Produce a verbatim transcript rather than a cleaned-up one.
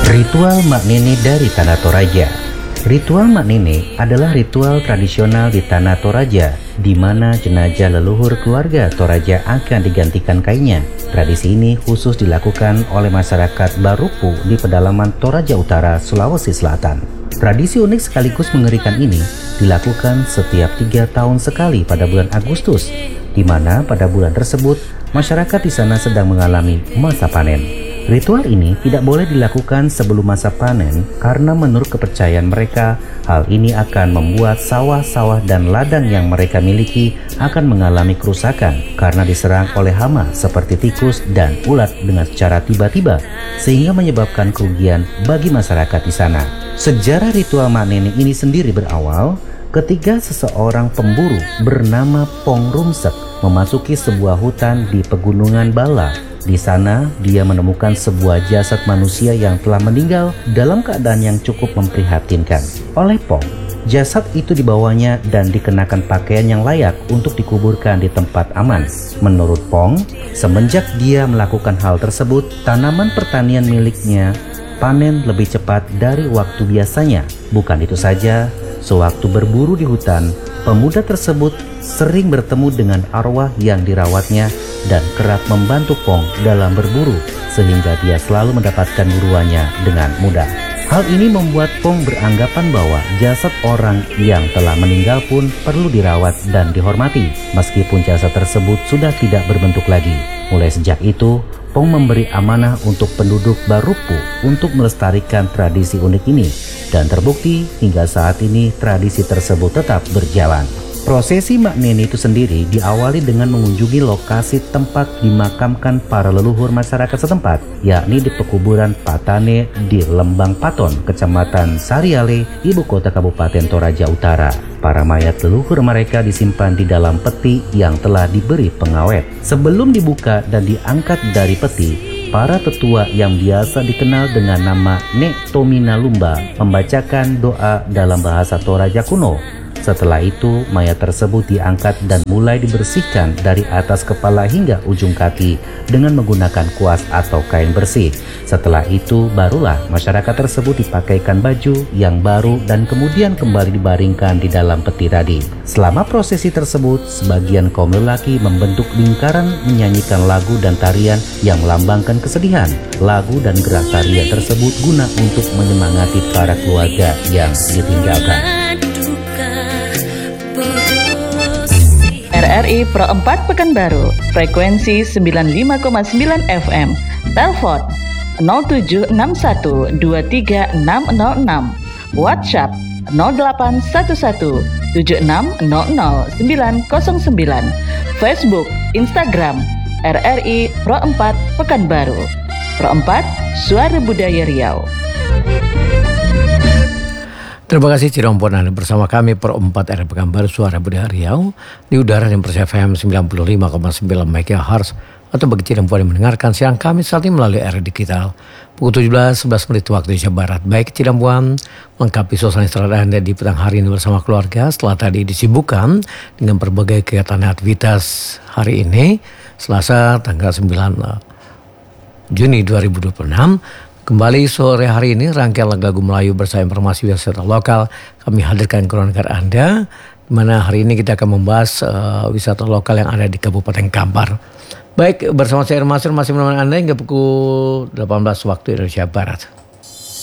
Ritual Mak Nene dari Tanah Toraja. Ritual Mak Nene adalah ritual tradisional di Tanah Toraja, di mana jenazah leluhur keluarga Toraja akan digantikan kainnya. Tradisi ini khusus dilakukan oleh masyarakat Barupu di pedalaman Toraja Utara, Sulawesi Selatan. Tradisi unik sekaligus mengerikan ini dilakukan setiap tiga tahun sekali pada bulan Agustus, di mana pada bulan tersebut masyarakat di sana sedang mengalami masa panen. Ritual ini tidak boleh dilakukan sebelum masa panen karena menurut kepercayaan mereka, hal ini akan membuat sawah-sawah dan ladang yang mereka miliki akan mengalami kerusakan karena diserang oleh hama seperti tikus dan ulat dengan secara tiba-tiba, sehingga menyebabkan kerugian bagi masyarakat di sana. Sejarah ritual Mak Nene ini sendiri berawal ketika seseorang pemburu bernama Pong Rumsek memasuki sebuah hutan di Pegunungan Bala. Di sana, dia menemukan sebuah jasad manusia yang telah meninggal dalam keadaan yang cukup memprihatinkan. Oleh Pong, jasad itu dibawanya dan dikenakan pakaian yang layak untuk dikuburkan di tempat aman. Menurut Pong, semenjak dia melakukan hal tersebut, tanaman pertanian miliknya panen lebih cepat dari waktu biasanya. Bukan itu saja, sewaktu berburu di hutan, pemuda tersebut sering bertemu dengan arwah yang dirawatnya dan kerap membantu Pong dalam berburu, sehingga dia selalu mendapatkan buruannya dengan mudah. Hal ini membuat Pong beranggapan bahwa jasad orang yang telah meninggal pun perlu dirawat dan dihormati, meskipun jasad tersebut sudah tidak berbentuk lagi. Mulai sejak itu, Pong memberi amanah untuk penduduk Barupu untuk melestarikan tradisi unik ini, dan terbukti hingga saat ini tradisi tersebut tetap berjalan. Prosesi Mak Nene itu sendiri diawali dengan mengunjungi lokasi tempat dimakamkan para leluhur masyarakat setempat, yakni di pekuburan Patane di Lembang Paton, Kecamatan Sariale, Ibu Kota Kabupaten Toraja Utara. Para mayat leluhur mereka disimpan di dalam peti yang telah diberi pengawet. Sebelum dibuka dan diangkat dari peti, para tetua yang biasa dikenal dengan nama Nek Tomina Lumba membacakan doa dalam bahasa Toraja kuno. Setelah itu, mayat tersebut diangkat dan mulai dibersihkan dari atas kepala hingga ujung kaki dengan menggunakan kuas atau kain bersih. Setelah itu, barulah masyarakat tersebut dipakaikan baju yang baru dan kemudian kembali dibaringkan di dalam peti tadi. Selama prosesi tersebut, sebagian kaum lelaki membentuk lingkaran menyanyikan lagu dan tarian yang melambangkan kesedihan. Lagu dan gerak tarian tersebut guna untuk menyemangati para keluarga yang ditinggalkan. R R I Pro empat Pekanbaru, frekuensi sembilan puluh lima koma sembilan F M, telepon nol tujuh enam satu dua tiga enam nol enam, WhatsApp nol delapan satu satu tujuh enam nol nol sembilan nol sembilan, Facebook, Instagram R R I Pro empat Pekanbaru. Pro empat, Suara Budaya Riau. Terima kasih Cirompon, Anda bersama kami Pro empat R R I Pekanbaru Suara Budaya Riau di udara yang bersih F M sembilan puluh lima koma sembilan MHz, atau bagi Cirompon yang mendengarkan siang kami saat ini melalui R R I Digital pukul tujuh belas sebelas menit waktu Indonesia Barat. Baik Cirompon, lengkapi suasana istirahat Anda di petang hari ini bersama keluarga setelah tadi disibukkan dengan berbagai kegiatan aktivitas hari ini Selasa tanggal sembilan Juni dua ribu dua puluh enam. Kembali sore hari ini rangkaian lagu Melayu bersama informasi wisata lokal kami hadirkan ke negara Anda, di mana hari ini kita akan membahas uh, wisata lokal yang ada di Kabupaten Kampar. Baik, bersama saya Irmasur masih menemani Anda hingga pukul delapan belas waktu Indonesia Barat.